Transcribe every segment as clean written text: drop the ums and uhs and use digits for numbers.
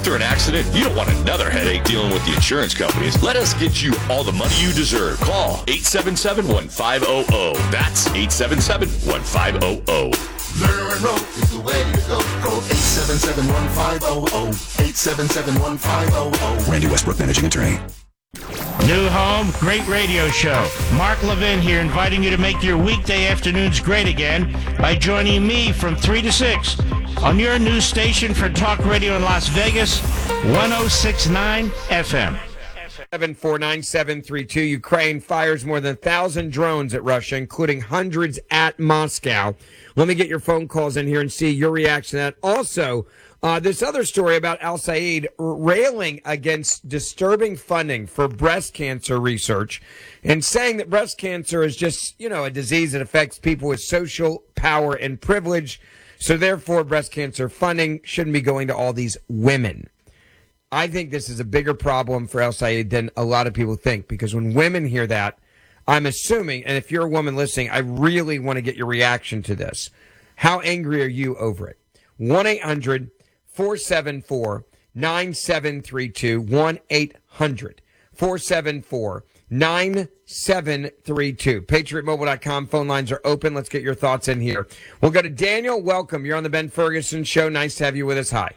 After an accident, you don't want another headache dealing with the insurance companies. Let us get you all the money you deserve. Call 877-1500. That's 877-1500. Learn and roll is the way to go. Call 877-1500. 877-1500. Randy Westbrook, managing attorney. New home, great radio show. Mark Levin here, inviting you to make your weekday afternoons great again by joining me from 3 to 6 on your new station for talk radio in Las Vegas, 106.9 FM. 749732. Ukraine fires more than 1,000 drones at Russia, including hundreds at Moscow. Let me get your phone calls in here and see your reaction to that. Also, this other story about Al Said railing against disturbing funding for breast cancer research and saying that breast cancer is just, a disease that affects people with social power and privilege. So therefore, breast cancer funding shouldn't be going to all these women. I think this is a bigger problem for Al Said than a lot of people think, because when women hear that, I'm assuming, and if you're a woman listening, I really want to get your reaction to this. How angry are you over it? 1-800-474-9732. 1-800-474-9732. PatriotMobile.com. Phone lines are open. Let's get your thoughts in here. We'll go to Daniel. Welcome. You're on the Ben Ferguson Show. Nice to have you with us. Hi.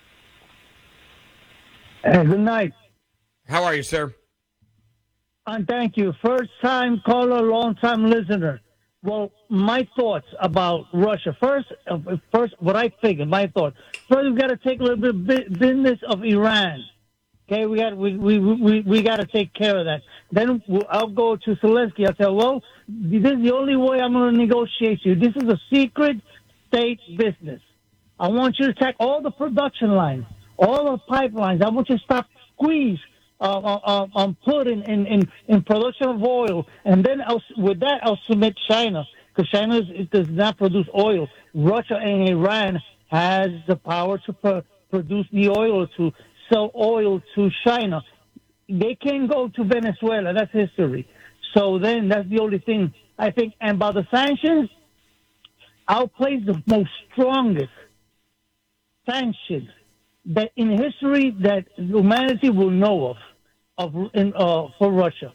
Hey, good night. How are you, sir? Thank you. First time caller, long time listener. Well, my thoughts about Russia. First, what I figured, my thoughts. First, we've got to take a little bit of business of Iran. Okay, we got to take care of that. Then I'll go to Zelensky. I'll say, well, this is the only way I'm going to negotiate you. This is a secret state business. I want you to attack all the production lines, all the pipelines. I want you to stop squeeze put in production of oil, and then with that I'll submit China, because China does not produce oil. Russia and Iran has the power to produce the oil, to sell oil to China. They can go to Venezuela. That's history. So then that's the only thing I think. And by the sanctions, I'll place the most strongest sanctions that in history that humanity will know for Russia.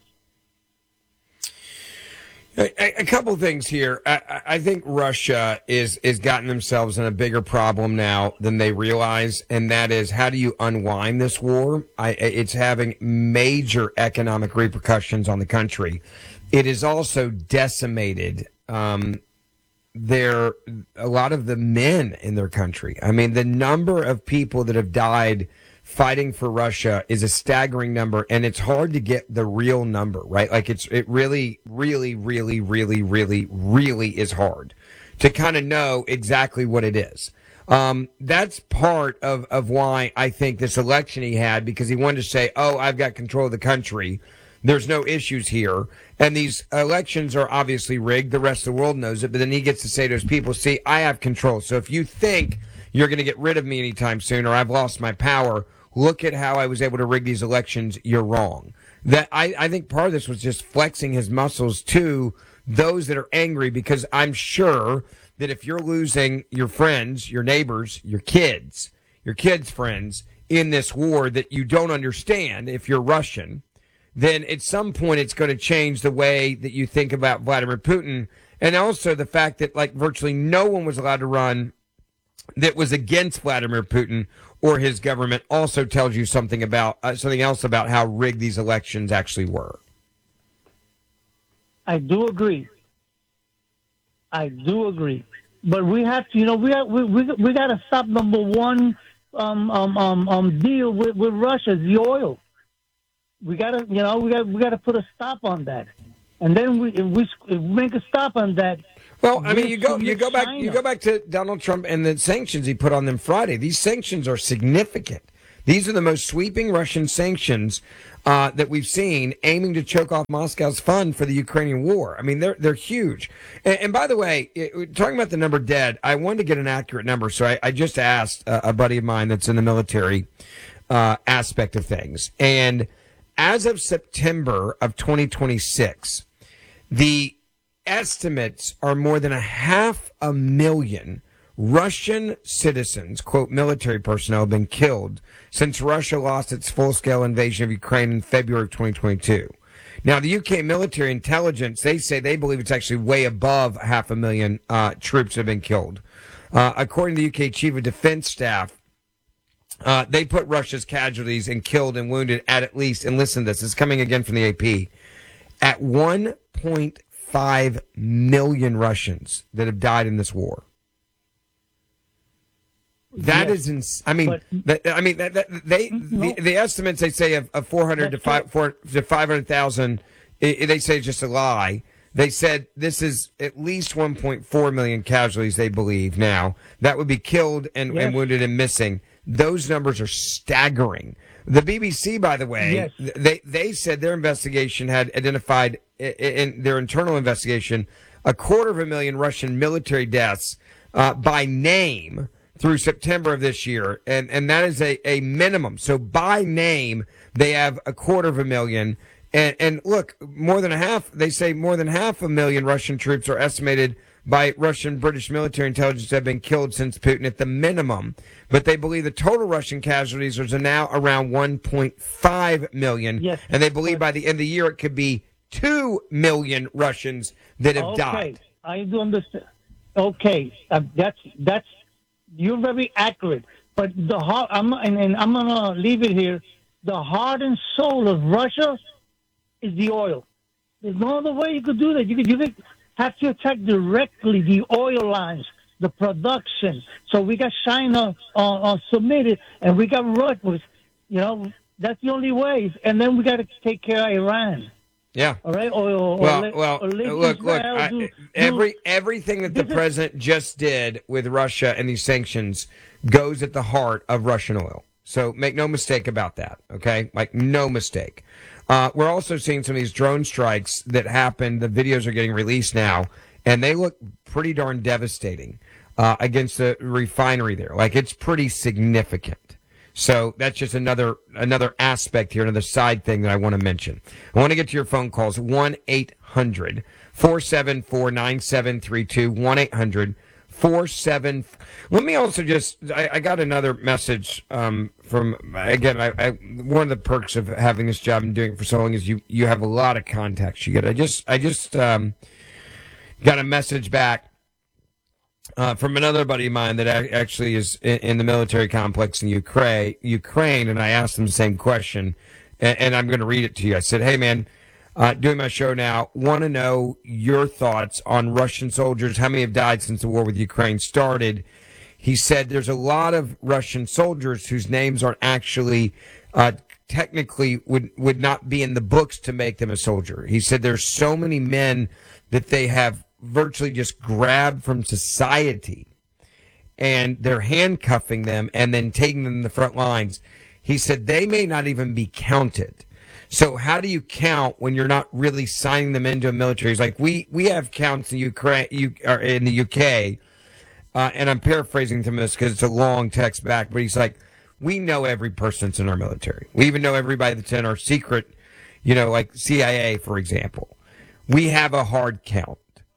A couple of things here. I think Russia is gotten themselves in a bigger problem now than they realize, and that is, how do you unwind this war? It's having major economic repercussions on the country. It has also decimated a lot of the men in their country. I mean, the number of people that have died fighting for Russia is a staggering number, and it's hard to get the real number, right? Like it really, really, really, really, really, really is hard to kind of know exactly what it is. That's part of why I think this election he had, because he wanted to say, oh, I've got control of the country. There's no issues here. And these elections are obviously rigged. The rest of the world knows it. But then he gets to say to his people, see, I have control. So if you think you're going to get rid of me anytime soon, or I've lost my power, look at how I was able to rig these elections. You're wrong. That I think part of this was just flexing his muscles to those that are angry, because I'm sure that if you're losing your friends, your neighbors, your kids' friends in this war that you don't understand, if you're Russian, then at some point it's going to change the way that you think about Vladimir Putin. And also the fact that like virtually no one was allowed to run that was against Vladimir Putin or his government also tells you something else about how rigged these elections actually were. I do agree. But we have to, we got to stop number one deal with Russia, the oil. We got to put a stop on that. And then if we make a stop on that. Well, I mean, you go back to Donald Trump and the sanctions he put on them Friday. These sanctions are significant. These are the most sweeping Russian sanctions that we've seen, aiming to choke off Moscow's fund for the Ukrainian war. I mean, they're huge. And by the way, talking about the number dead, I wanted to get an accurate number, so I just asked a buddy of mine that's in the military aspect of things. And as of September of 2026, the estimates are more than 500,000 Russian citizens, quote, military personnel, have been killed since Russia lost its full-scale invasion of Ukraine in February of 2022. Now, the UK military intelligence, they say they believe it's actually way above 500,000 troops have been killed. According to the UK Chief of Defense Staff, they put Russia's casualties and killed and wounded at least, and listen to this, it's coming again from the AP, at 1.5 million Russians that have died in this war. That is, I mean, the estimates they say of 400 to 500,000, they say it's just a lie. They said this is at least 1.4 million casualties. They believe now that would be killed and wounded and missing. Those numbers are staggering. The BBC, by the way, they said their investigation had identified in their internal investigation 250,000 Russian military deaths by name through September of this year, and that is a minimum. So by name, they have 250,000. And look, more than 500,000 Russian troops are estimated by Russian British military intelligence have been killed since Putin at the minimum. But they believe the total Russian casualties are now around 1.5 million. Yes. And they believe by the end of the year it could be 2 million Russians that have died. I do understand. Okay, that's you're very accurate. But I'm gonna leave it here. The heart and soul of Russia is the oil. There's no other way you could do that. You could have to attack directly the oil lines, the production. So we got China submitted, and we got Russia. You know, that's the only way. And then we got to take care of Iran. Yeah. All right. Look. Everything that the president just did with Russia and these sanctions goes at the heart of Russian oil. So make no mistake about that. Okay, like no mistake. We're also seeing some of these drone strikes that happened. The videos are getting released now, and they look pretty darn devastating against the refinery there. Like it's pretty significant. So that's just another aspect here, another side thing that I want to mention. I want to get to your phone calls, 1-800-474-9732, 1-800-47. Let me also I got another message from, again, one of the perks of having this job and doing it for so long is you have a lot of contacts you get. I just got a message back from another buddy of mine that actually is in the military complex in Ukraine, and I asked him the same question, and I'm going to read it to you. I said, hey, man, doing my show now, want to know your thoughts on Russian soldiers. How many have died since the war with Ukraine started? He said there's a lot of Russian soldiers whose names aren't actually technically would not be in the books to make them a soldier. He said there's so many men that they have virtually just grabbed from society, and they're handcuffing them and then taking them to the front lines. He said they may not even be counted. So how do you count when you're not really signing them into a military? He's like, we have counts in Ukraine, in the UK, and I'm paraphrasing some of this because it's a long text back, but he's like, we know every person that's in our military. We even know everybody that's in our secret, like CIA, for example. We have a hard count.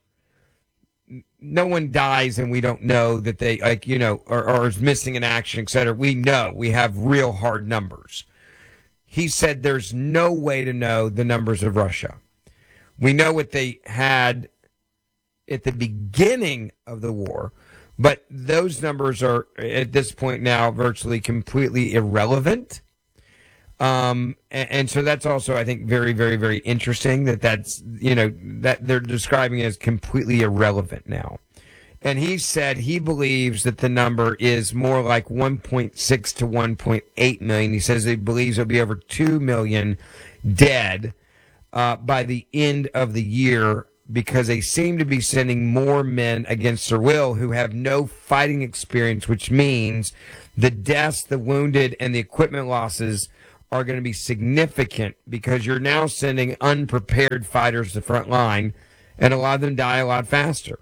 No one dies and we don't know that they, or is missing in action, et cetera. We know. We have real hard numbers. He said there's no way to know the numbers of Russia. We know what they had at the beginning of the war, but those numbers are, at this point now, virtually completely irrelevant. And so that's also, I think, very, very, very interesting that they're describing it as completely irrelevant now. And he said he believes that the number is more like 1.6 to 1.8 million. He says he believes there'll be over 2 million dead by the end of the year because they seem to be sending more men against their will who have no fighting experience, which means the deaths, the wounded, and the equipment losses are going to be significant because you're now sending unprepared fighters to the front line, and a lot of them die a lot faster.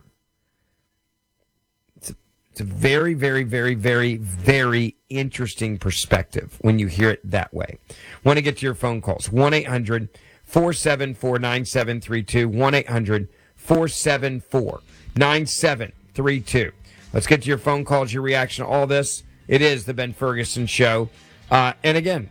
It's a very, very, very, very, very interesting perspective when you hear it that way. Want to get to your phone calls. 1-800-474-9732, 1-800-474-9732. Let's get to your phone calls, your reaction to all this. It is the Ben Ferguson Show. And again,